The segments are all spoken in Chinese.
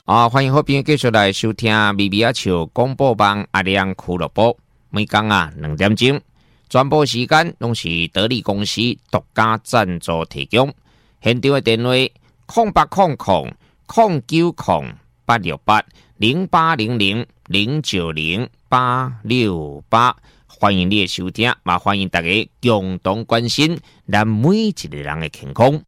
欢迎好朋友继续来收听咪咪笑广播网阿亮俱乐部。每天2点钟，转播时间拢是得力公司独家赞助提供。现场的电话0800-890-090-868，欢迎你的收听，也欢迎大家共同关心咱每一个人的健康。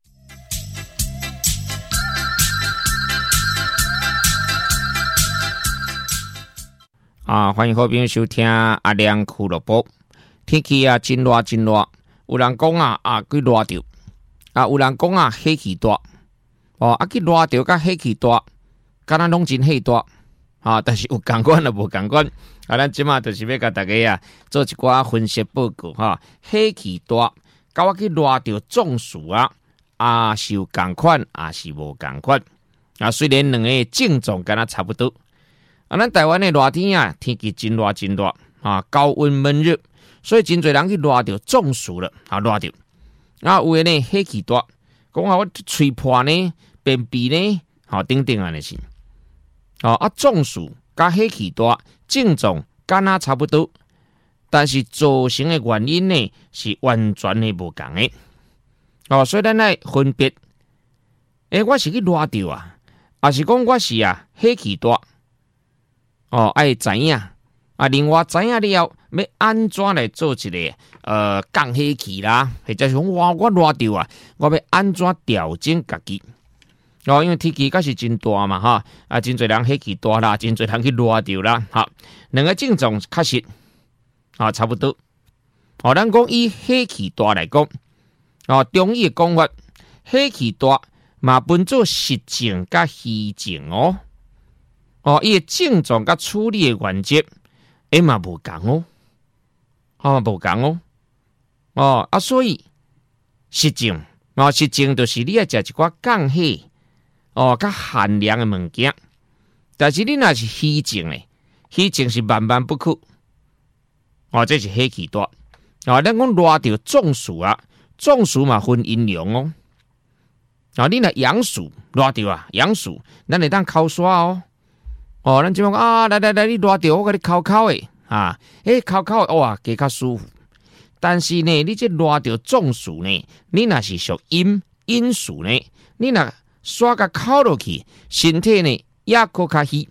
欢迎好朋友收听阿亮俱乐部。天气真热，有人讲去热着，有人讲火气大，去热着甲火气大，敢若拢真火大，但是有共款也无共款。咱即马就是要甲大家做一寡分析报告火气大，甲我去热着中暑是有共款，也是无共款。虽然两个症状敢若差不多。咱台湾的热天天气真热，高温闷热，所以真侪人去热着中暑了，热着。有的呢火气大，讲我吹破呢，便秘呢，等等安尼是。中暑甲火气大症状敢若差不多，但是造成的原因呢是完全的无同的。所以咱来分别，我是去热着还是讲我是火气大？爱知影另外知影了，要安怎来做一个降火气啦？或者是讲我热着我要安怎调整家己？因为天气确实真大嘛，真侪人火气大啦，真侪人去热着啦，两个症状确实差不多。咱讲以火气大来讲，中医的讲法，火气大嘛分做实症甲虚症伊的症状甲处理的原则，嘛无共无共所以实症实症就是你要食一寡降火甲寒凉的物件，但是你若是虚症咧，虚症是万万不可这是火气大咱讲热着中暑中暑嘛分阴阳你若阳暑热着阳暑，咱会当口刷咱即讲来，你热着我甲你口的口的加较舒服。但是呢，你这热着中暑呢，你若是属阴暑呢，你若刷甲口落去，身体呢也搁较虚。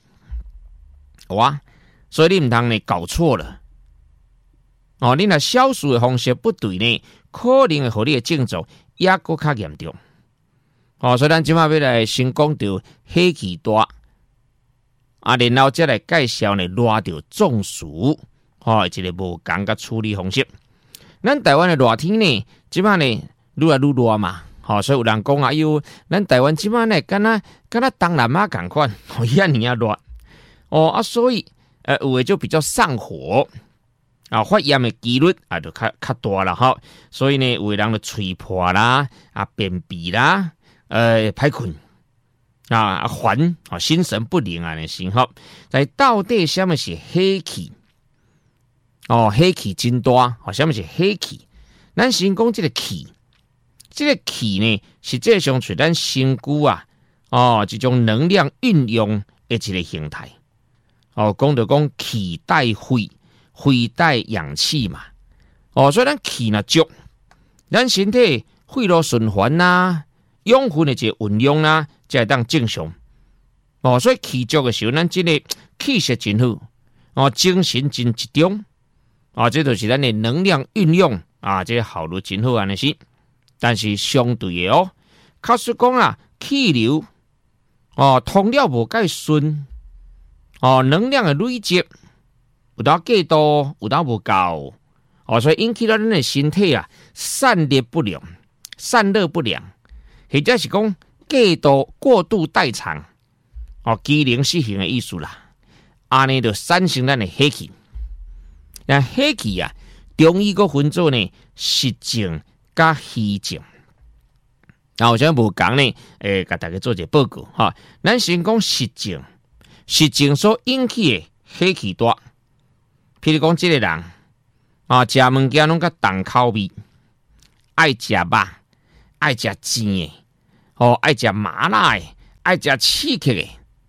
所以你唔通呢搞错了。你若消暑的方式不对呢，可能会互你的症状也搁较严重。所以咱即马要来先讲到火气大。然后再来介绍呢，热着中暑，一个无同甲处理方式。咱台湾的热天呢，即摆呢愈来愈热嘛，所以有人讲咱台湾即摆呢，敢若东南亚共款，遐尔热所以有的就比较上火发炎的几率就较大啦所以呢，有的人就吹破啦便秘啦歹困。烦心神不宁的时候，在到底什么是火气？火气真大什么是火气？咱先讲这个气，这个气呢，实际上是咱身躯这种能量运用的一个形态。讲到讲气带肺，肺带氧气嘛。所以咱气若足，咱身体肺络循环养分的这运用才会当正常所以气足的时候，咱这个气色真好精神真集中这就是咱的能量运用这个效率真好安尼是。但是相对的假使讲气流通了无介顺能量的累积有当过多，有当无够所以引起到咱的身体散热不良，或者是讲过度代偿机能失衡的意思啦。安尼就产生咱的火气。那火气中医个分做呢实症甲虚症。我现在无讲呢，给大家做一个报告咱先讲实症，实症所引起的火气大。譬如讲，这个人食物件拢较重口味，爱食肉，爱食甜的，爱食麻辣的，爱食刺激的，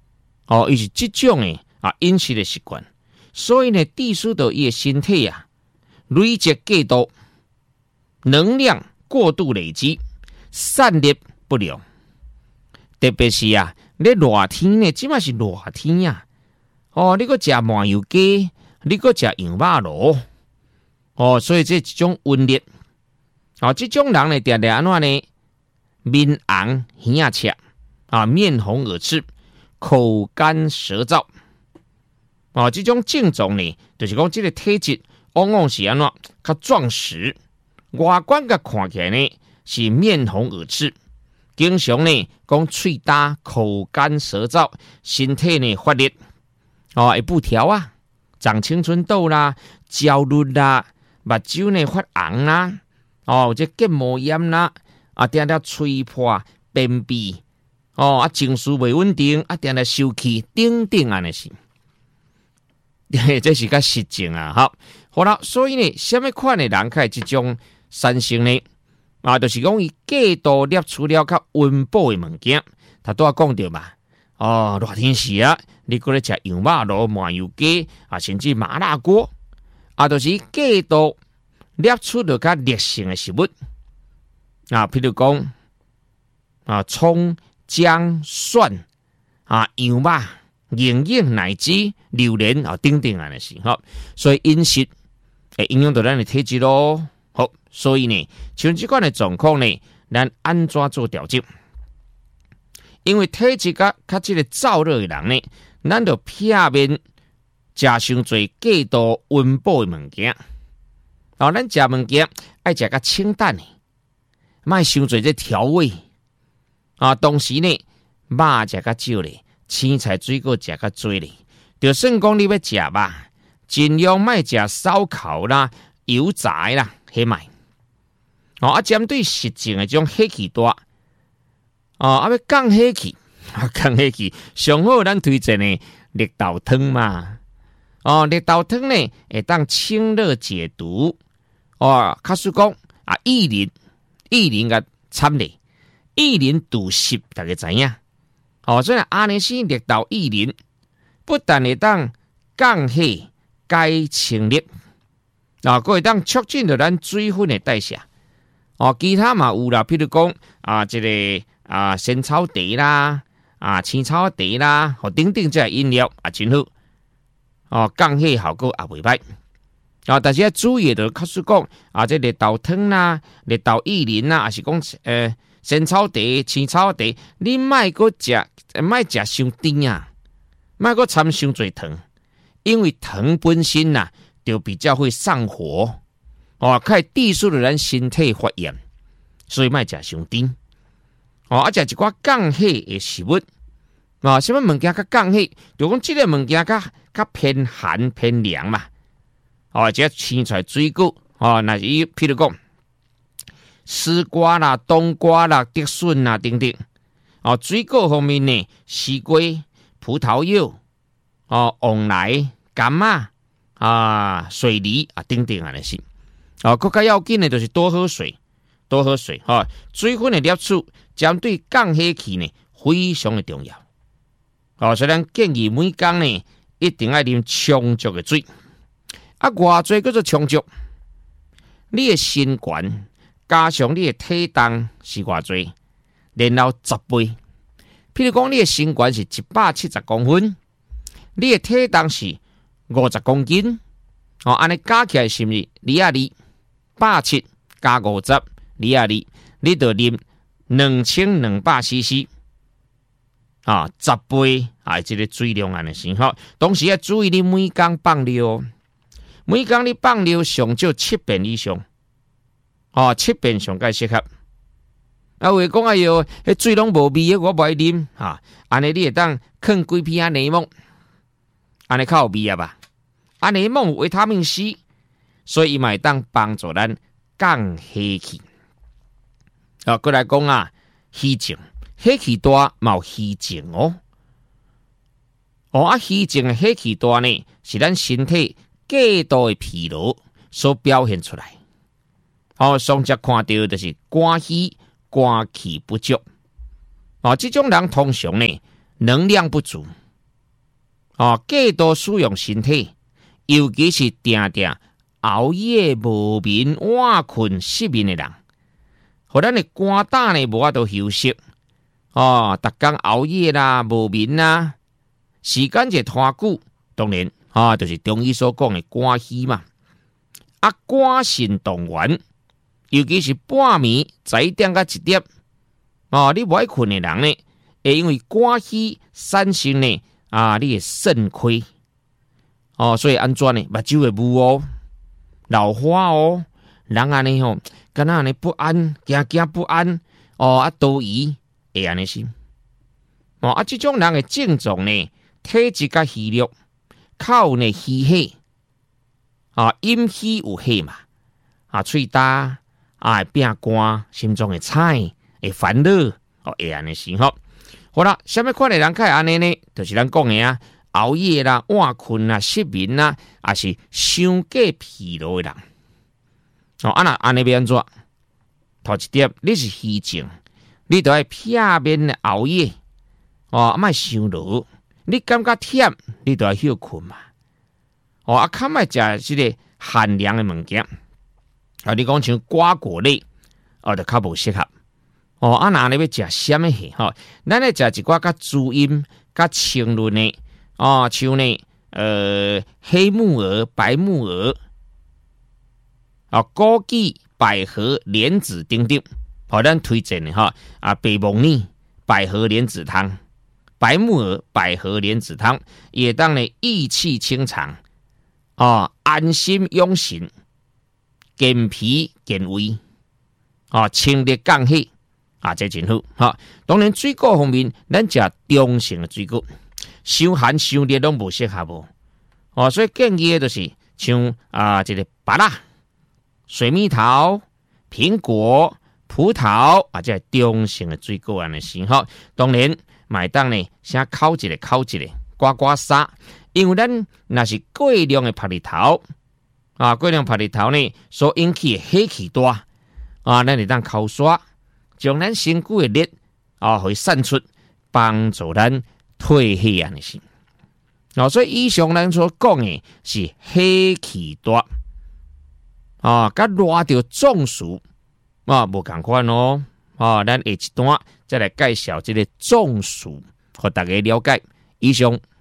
伊是这种的饮食的习惯，所以呢，致使到伊的身体累积过多，能量过度累积，散热不良。特别是咧热天呢，即嘛是热天你搁食麻油鸡，你搁食羊肉炉，所以这一种温热，这种人呢，常常安怎呢？面红耳赤面红耳赤，口干舌燥。这种症状呢，就是讲这个体质往往是安怎较壮实，外观个看起来呢是面红耳赤，经常呢讲喙焦、口干舌燥，身体呢发热，会不调长青春痘啦、焦虑啦、目睭呢发红啦，或者结膜炎啦，定定吹破、便秘，情绪袂稳定，定定生气，等等安尼是。这是较实情好了，所以呢，什么款的人开这种产生呢？就是讲伊过度摄取了较温补的物件，他都讲到嘛。热天时你过来食羊肉炉、麻油鸡甚至麻辣锅，就是过度摄取到较热性的食物譬如讲葱、姜、蒜羊肉。营养奶汁、榴莲等等安尼是所以饮食会影响到咱的体质咯。好，所以呢，像这款的状况呢，咱安怎做调整？因为体质较这个燥热的人呢，咱就避免食伤多过度温补的物件。咱食物件爱食较清淡的，莫伤多这调味同时呢，肉食较少咧。青菜水果食较多咧，就算讲你要食肉，尽量莫食烧烤啦、油炸啦，迄卖。针对实情的这种火气大，要降火气，降火气，上好咱推荐呢绿豆汤嘛。绿豆汤呢会当清热解毒。假使讲薏仁个参咧，薏仁毒湿，大家知影。所以阿尼斯绿豆薏仁不但会当降火、解清热，还会当促进到咱水分的代谢。其他嘛有啦，譬如讲这个仙草茶啦、青草茶啦，等等这饮料真好。降火效果也袂歹。但是要注意的，假使讲这绿豆汤啦、绿豆薏仁啦，还是讲仙草茶、青草茶，你莫搁食伤甜莫搁掺伤侪糖，因为糖本身就比较会上火，可以致使咱身体发炎，所以莫食伤甜。食一寡降火的食物，什么物件较降火？就讲这个物件较偏寒偏凉嘛。这青菜水果，那是譬如讲。丝瓜啦、冬瓜啦、竹笋啦等等。水果方面呢，西瓜、葡萄柚、旺来、柑水梨等等安尼是。更加要紧的就是多喝水，水分的摄取针对降火气呢非常的重要。所以咱建议每天呢一定要啉充足的水。偌济叫做充足？你的身悬。加上你的体重是偌济，然后10倍。譬如讲，你的身高是170公分，你的体重是50公斤，安尼加起来是不是220？170加50，220，你就啉2200cc， 10倍这个水量安尼是同时要注意，你每天放尿，每天你放尿上少7遍以上。7遍上介适合。话讲迄水拢无味我不爱啉安尼你会当啃几片柠檬，安尼较有味吧？柠檬有维他命 C， 所以嘛会当帮助咱降火气。过来讲虚症，火气大嘛有虚症虚症的火气大呢，是咱身体过度的疲劳所表现出来。上则看到就是肝虚、肝气不足。这种人通常呢能量不足， 过度使用身体，尤其是定定熬夜无眠、晚困失眠的人，互咱的肝胆呢无法度休息，逐工熬夜啦、无眠啦，时间就拖久，当然就是中医所讲的肝虚嘛。肝肾动员，尤其是半暝11点到1点，你无爱困的人呢，会因为肝虚产生呢你的肾亏，所以安怎呢？目睭会雾老花人安尼敢若安尼不安，惊不安多疑，会安尼是这种人的症状呢，体质较虚弱，口呢虚血，阴虚有血嘛，喙焦会变干，心中会菜，会烦恼，会安尼是好啦，什么款的人较会安尼呢？就是咱讲的熬夜啦、晚困啦、失眠啦，也是伤过疲劳的人。那安尼要安怎？头一点，你是虚症，你就要片面的熬夜，莫伤劳。你感觉忝，你就要休困嘛。较莫食这个寒凉的物件。你讲像瓜果类，就较无适合。那你要食什么戏？咱来食一寡较滋阴、较清润的，像呢，黑木耳、白木耳，枸杞、百合、莲子等等，咱推荐的白木耳、百合莲子汤、白木耳、百合莲子汤，也当呢益气清肠，安心养神，健脾健胃，清热降血，这真好。当然水果方面，咱食中性的水果，伤寒伤热拢无适合所以建议的就是像这个芭乐、水蜜桃、苹果、葡萄这中性的水果安尼是当然买当呢先烤一个，刮刮痧，因为咱若是过量的晒日头过量晒日头呢所引起的火气大咱就当烤刷，将咱身躯的热会散出，帮助咱退火安尼是。所以以上咱所讲的是火气大甲热到中暑无同款咱下一段再来介绍这个中暑，互大家了解。以上